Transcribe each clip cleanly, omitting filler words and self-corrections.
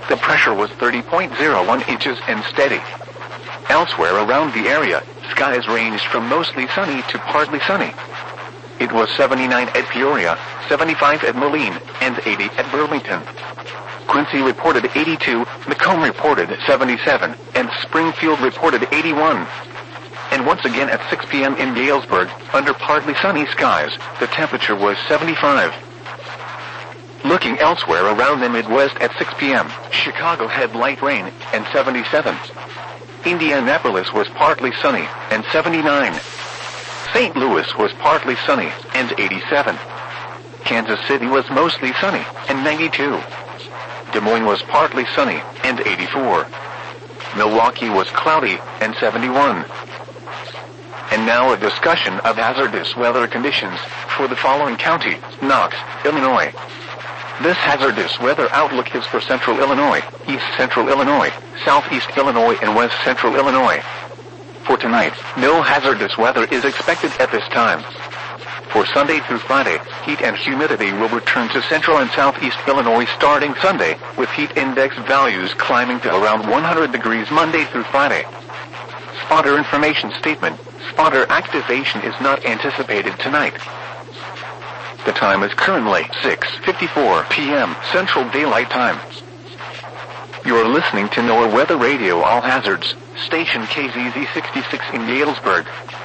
The pressure was 30.01 inches and steady. Elsewhere around the area, skies ranged from mostly sunny to partly sunny. It was 79 at Peoria, 75 at Moline, and 80 at Burlington. Quincy reported 82, Macomb reported 77, and Springfield reported 81. And once again at 6 p.m. in Galesburg, under partly sunny skies, the temperature was 75. Looking elsewhere around the Midwest at 6 p.m., Chicago had light rain and 77. Indianapolis was partly sunny and 79. St. Louis was partly sunny and 87. Kansas City was mostly sunny and 92. Des Moines was partly sunny and 84. Milwaukee was cloudy and 71. And now a discussion of hazardous weather conditions for the following county: Knox, Illinois. This hazardous weather outlook is for central Illinois, east central Illinois, southeast Illinois, and west central Illinois. For tonight, no hazardous weather is expected at this time. For Sunday through Friday, heat and humidity will return to central and southeast Illinois starting Sunday, with heat index values climbing to around 100 degrees Monday through Friday. Spotter information statement: spotter activation is not anticipated tonight. The time is currently 6:54 p.m. Central Daylight Time. You're listening to NOAA Weather Radio All Hazards, station KZZ 66 in Galesburg.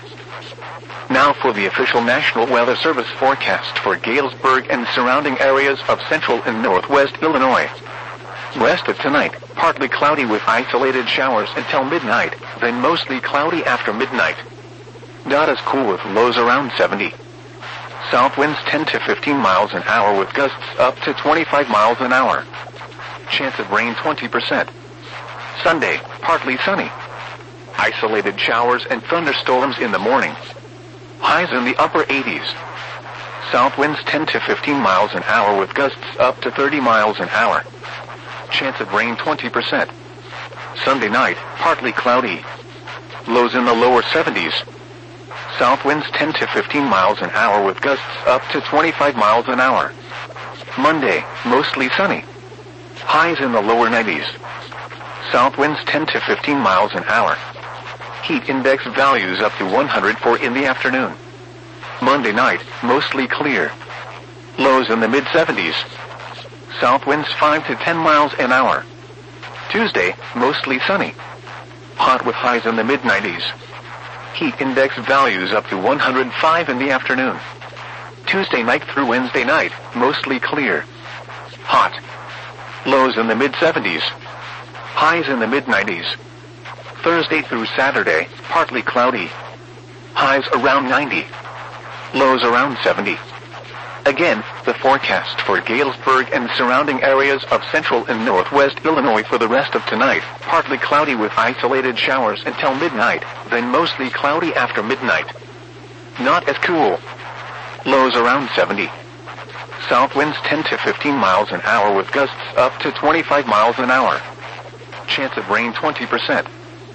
Now for the official National Weather Service forecast for Galesburg and surrounding areas of central and northwest Illinois. West of tonight, partly cloudy with isolated showers until midnight, then mostly cloudy after midnight. Not as cool with lows around 70. South winds 10 to 15 miles an hour with gusts up to 25 miles an hour. Chance of rain 20%. Sunday, partly sunny. Isolated showers and thunderstorms in the morning. Highs in the upper 80s. South winds 10 to 15 miles an hour with gusts up to 30 miles an hour. Chance of rain 20%. Sunday night, partly cloudy. Lows in the lower 70s. South winds 10 to 15 miles an hour with gusts up to 25 miles an hour. Monday, mostly sunny. Highs in the lower 90s. South winds 10 to 15 miles an hour. Heat index values up to 104 in the afternoon. Monday night, mostly clear. Lows in the mid-70s. South winds 5 to 10 miles an hour. Tuesday, mostly sunny. Hot with highs in the mid-90s. Heat index values up to 105 in the afternoon. Tuesday night through Wednesday night, mostly clear. Hot. Lows in the mid-70s. Highs in the mid-90s. Thursday through Saturday, partly cloudy. Highs around 90. Lows around 70. Again, the forecast for Galesburg and surrounding areas of central and northwest Illinois for the rest of tonight: partly cloudy with isolated showers until midnight, then mostly cloudy after midnight. Not as cool. Lows around 70. South winds 10 to 15 miles an hour with gusts up to 25 miles an hour. Chance of rain 20%.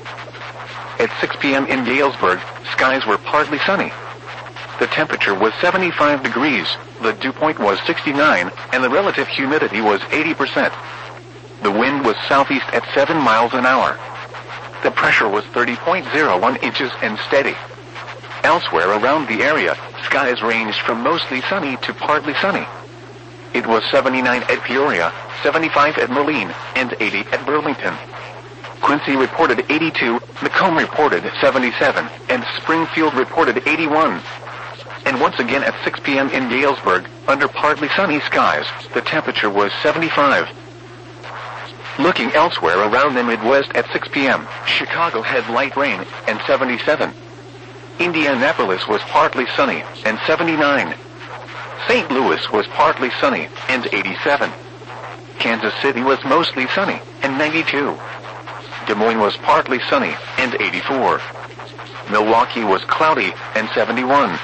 At 6 p.m. in Galesburg, skies were partly sunny. The temperature was 75 degrees, the dew point was 69, and the relative humidity was 80%. The wind was southeast at 7 miles an hour. The pressure was 30.01 inches and steady. Elsewhere around the area, skies ranged from mostly sunny to partly sunny. It was 79 at Peoria, 75 at Moline, and 80 at Burlington. Quincy reported 82, Macomb reported 77, and Springfield reported 81. And once again at 6 p.m. in Galesburg, under partly sunny skies, the temperature was 75. Looking elsewhere around the Midwest at 6 p.m., Chicago had light rain and 77. Indianapolis was partly sunny and 79. St. Louis was partly sunny and 87. Kansas City was mostly sunny and 92. Des Moines was partly sunny and 84. Milwaukee was cloudy and 71.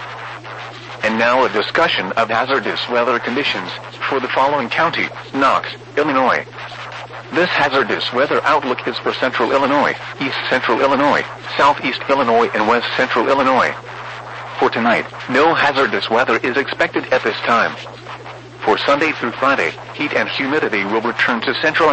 And now a discussion of hazardous weather conditions for the following county: Knox, Illinois. This hazardous weather outlook is for central Illinois, east central Illinois, southeast Illinois, and west central Illinois. For tonight, no hazardous weather is expected at this time. For Sunday through Friday, heat and humidity will return to central